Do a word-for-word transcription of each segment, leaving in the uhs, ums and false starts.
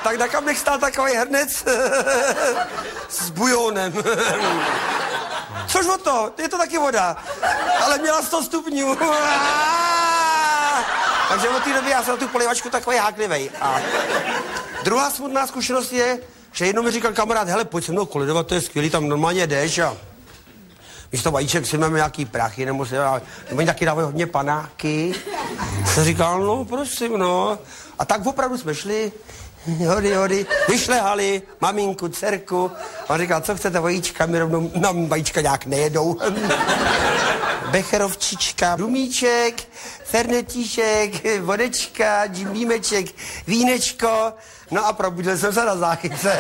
tak na kam nech stál takový hrnec s bujónem. Což o to, je to taky voda, ale měla sto stupňů. Takže od té doby já jsem na tu polivačku takový háklivej. A druhá smutná zkušenost je, že jednou mi říkal kamarád, hele, pojď se mnou koledovat, to je skvělý, tam normálně jdeš a místo vajíček si máme nějaký prachy, nebo si oni taky dávají hodně panáky. Jsem říkal, no prosím, no. A tak opravdu jsme šli, hody, hody, vyšlehali maminku, dcerku. A on říkal, co chcete vajíčka, my rovnou nám vajíčka nějak nejedou. Becherovčička, rumíček, fernetíšek, vodečka, džimbímeček, vínečko. No a probudil jsem se na záchytce.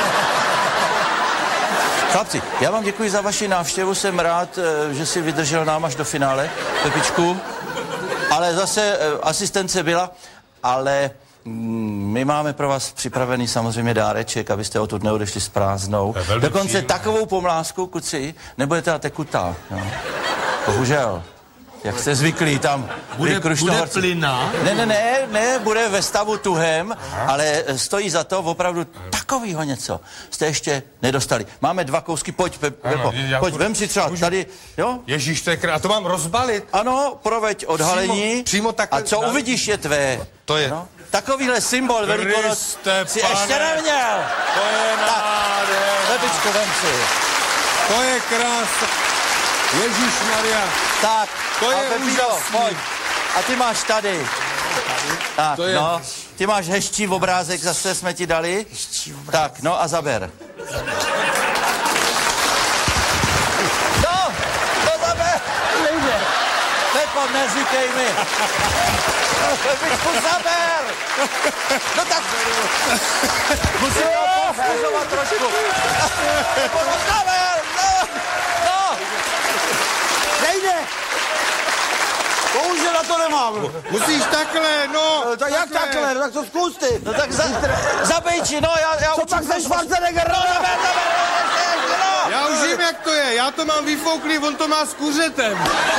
Chlapci, já vám děkuji za vaši návštěvu, jsem rád, že si vydržel nám až do finále, Pepičku, ale zase asistence byla, ale my máme pro vás připravený samozřejmě dáreček, abyste odtud neodešli s prázdnou. Dokonce příjemné. Takovou pomlásku, kuci, nebudete tekutá, no. Bohužel. Jak jste zvyklí, tam... Bude, bude plyná? Ne, ne, ne, ne, bude ve stavu tuhem, ale stojí za to opravdu takovýho něco. Jste ještě nedostali. Máme dva kousky, pojď, Pepo, pojď, vem si třeba můžu... tady, jo? Ježíš, to je krát, a to mám rozbalit? Ano, proveď odhalení. Přímo, přímo takhle... A co uvidíš je tvé. To je... No? Takovýhle symbol Velikonoc si ještě neměl. To je nádherné. Pepičku, vem si. To je krása. Ježíšmarja. Tak, to je Pepíšo, pojď. A ty máš tady. Tak, to je... no, ty máš hezčí obrázek, zase jsme ti dali. Tak, no a zaber. No, to zaber. Nejde. Pepo, neříkej mi. Pepičku, zaber. No tak. Musím ho povzbuzovat trošku. Pepo, no zaber. No, no. Nejde. Bohužel na to nemám. Musíš takhle, no. no tak jak takhle, no, tak to zkus ty. No tak za, zabejči, no já... já Co pak se Schwarzenegger? No, zaber, zaber, no. Já už vím, jak to je. Já to mám vyfouklý, on to má s kuřetem.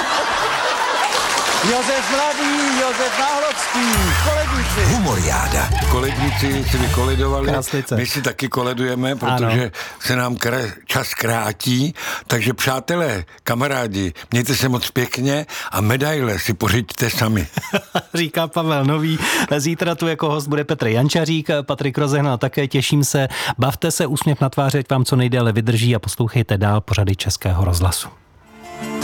Josef Mladý, Josef Náhlodský, koledníci. Humoriáda. Koledníci si vykoledovali, Kráslice. my si taky koledujeme, protože ano. se nám kre, čas krátí, takže přátelé, kamarádi, mějte se moc pěkně a medaile si pořiďte sami. Říká Pavel Nový. Zítra tu jako host bude Petr Jančařík, Patrik Rozehnal také, těším se. Bavte se, úsměv na tváři, ať vám co nejdéle vydrží a poslouchejte dál pořady Českého rozhlasu.